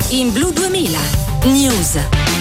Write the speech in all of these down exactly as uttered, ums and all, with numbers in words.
in Blu duemila News.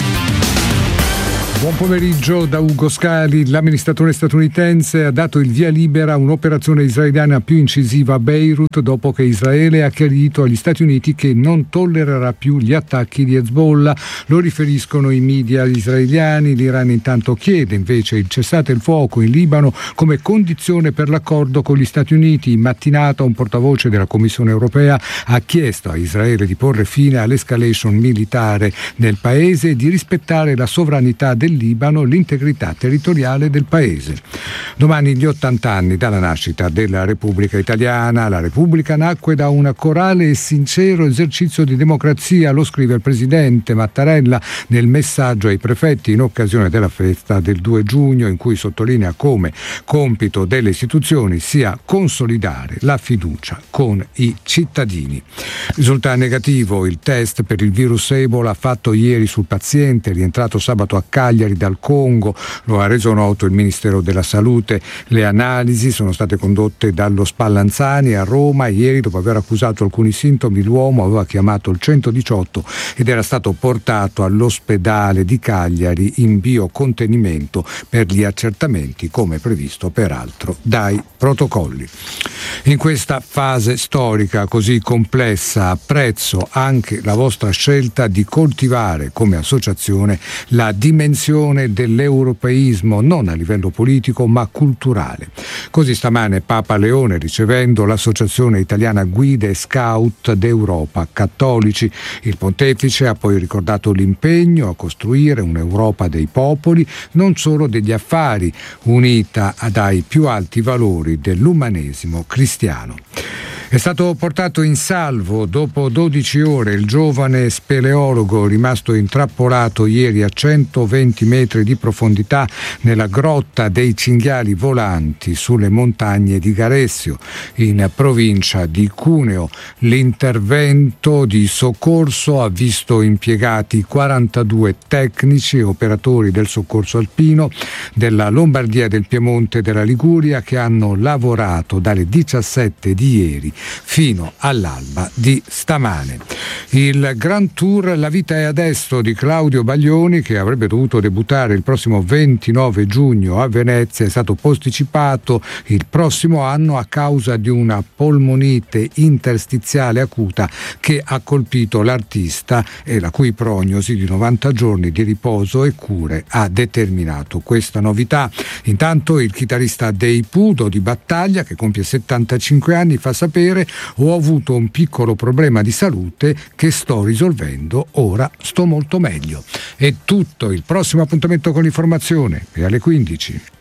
Buon pomeriggio da Ugo Scali. L'amministratore statunitense ha dato il via libera a un'operazione israeliana più incisiva a Beirut dopo che Israele ha chiarito agli Stati Uniti che non tollererà più gli attacchi di Hezbollah. Lo riferiscono i media israeliani. L'Iran intanto chiede invece il cessate il fuoco in Libano come condizione per l'accordo con gli Stati Uniti. In mattinata un portavoce della Commissione europea ha chiesto a Israele di porre fine all'escalation militare nel paese e di rispettare la sovranità del Libano, l'integrità territoriale del paese. Domani gli ottanta anni dalla nascita della Repubblica Italiana. La Repubblica nacque da un corale e sincero esercizio di democrazia, lo scrive il presidente Mattarella nel messaggio ai prefetti in occasione della festa del due giugno, in cui sottolinea come compito delle istituzioni sia consolidare la fiducia con i cittadini. Risulta negativo il test per il virus Ebola fatto ieri sul paziente rientrato sabato a Cagliari dal Congo. Lo ha reso noto il Ministero della Salute. Le analisi sono state condotte dallo Spallanzani a Roma. Ieri, dopo aver accusato alcuni sintomi, l'uomo aveva chiamato il centodiciotto ed era stato portato all'ospedale di Cagliari in biocontenimento per gli accertamenti, come previsto peraltro dai protocolli. In questa fase storica così complessa apprezzo anche la vostra scelta di coltivare come associazione la dimensione dell'europeismo non a livello politico ma culturale. Così stamane Papa Leone, ricevendo l'Associazione Italiana Guide e Scout d'Europa Cattolici. Il pontefice ha poi ricordato l'impegno a costruire un'Europa dei popoli, non solo degli affari, unita dai più alti valori dell'umanesimo cristiano. È stato portato in salvo dopo dodici ore il giovane speleologo rimasto intrappolato ieri a centoventi metri di profondità nella grotta dei cinghiali volanti sulle montagne di Garessio, in provincia di Cuneo. L'intervento di soccorso ha visto impiegati quarantadue tecnici e operatori del soccorso alpino della Lombardia, del Piemonte e della Liguria, che hanno lavorato dalle diciassette di ieri fino all'alba di stamane. Il Grand Tour La vita è adesso di Claudio Baglioni, che avrebbe dovuto debuttare il prossimo ventinove giugno a Venezia, è stato posticipato il prossimo anno a causa di una polmonite interstiziale acuta che ha colpito l'artista e la cui prognosi di novanta giorni di riposo e cure ha determinato questa novità. Intanto il chitarrista dei Pudo di Battaglia, che compie settantacinque anni, fa sapere: ho avuto un piccolo problema di salute che sto risolvendo, ora sto molto meglio. È tutto, il prossimo appuntamento con l'informazione è alle quindici.